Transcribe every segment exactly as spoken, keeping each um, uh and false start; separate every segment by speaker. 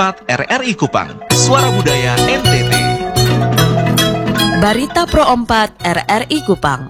Speaker 1: empat R R I Kupang, Suara Budaya N T T.
Speaker 2: Barita Pro empat R R I Kupang.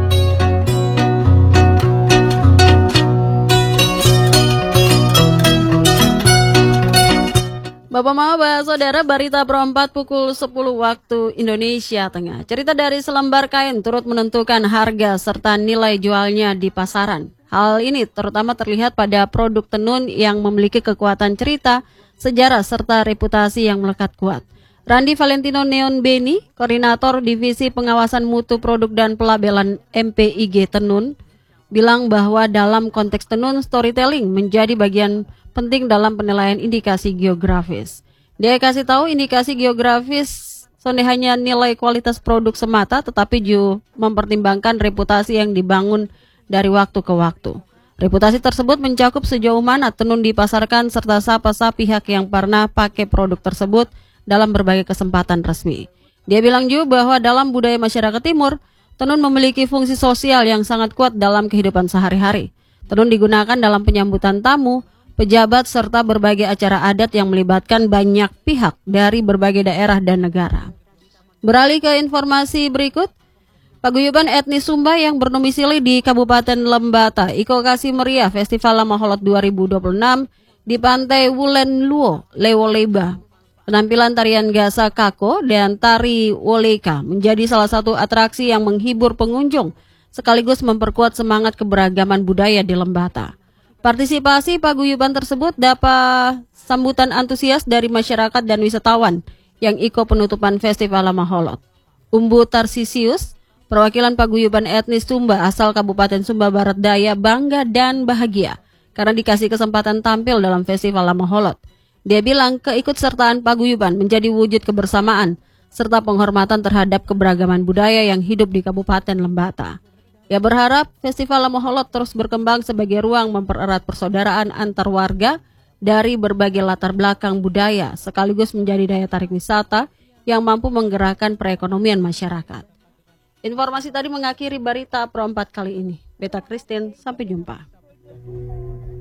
Speaker 2: Bapak Maba, Saudara, Barita Pro empat pukul sepuluh waktu Indonesia Tengah. Cerita dari selembar kain turut menentukan harga serta nilai jualnya di pasaran. Hal ini terutama terlihat pada produk tenun yang memiliki kekuatan cerita, sejarah, serta reputasi yang melekat kuat. Randi Valentino Neon Beni, Koordinator Divisi Pengawasan Mutu Produk dan Pelabelan M P I G Tenun, bilang bahwa dalam konteks tenun, storytelling menjadi bagian penting dalam penilaian indikasi geografis. Dia kasih tahu indikasi geografis sonde hanya nilai kualitas produk semata, tetapi juga mempertimbangkan reputasi yang dibangun dari waktu ke waktu. Reputasi tersebut mencakup sejauh mana tenun dipasarkan serta siapa pihak yang pernah pakai produk tersebut dalam berbagai kesempatan resmi. Dia bilang juga bahwa dalam budaya masyarakat timur, tenun memiliki fungsi sosial yang sangat kuat dalam kehidupan sehari-hari. Tenun digunakan dalam penyambutan tamu, pejabat, serta berbagai acara adat yang melibatkan banyak pihak dari berbagai daerah dan negara. Beralih ke informasi berikut, Paguyuban Etnis Sumba yang berdomisili di Kabupaten Lembata, Iko Kasih Meriah Festival Lamaholot dua ribu dua puluh enam di Pantai Wulen Luo, Lewoleba. Penampilan tarian Gasa Kako dan tari Woleka menjadi salah satu atraksi yang menghibur pengunjung, sekaligus memperkuat semangat keberagaman budaya di Lembata. Partisipasi paguyuban tersebut dapat sambutan antusias dari masyarakat dan wisatawan yang ikut penutupan Festival Lamaholot. Umbu Tarsisius, perwakilan paguyuban etnis Sumba asal Kabupaten Sumba Barat Daya, bangga dan bahagia karena dikasih kesempatan tampil dalam Festival Lamaholot. Dia bilang keikutsertaan paguyuban menjadi wujud kebersamaan serta penghormatan terhadap keberagaman budaya yang hidup di Kabupaten Lembata. Ia berharap Festival Lamaholot terus berkembang sebagai ruang mempererat persaudaraan antar warga dari berbagai latar belakang budaya, sekaligus menjadi daya tarik wisata yang mampu menggerakkan perekonomian masyarakat. Informasi tadi mengakhiri Barita Pro empat kali ini. Beta Christine, sampai jumpa.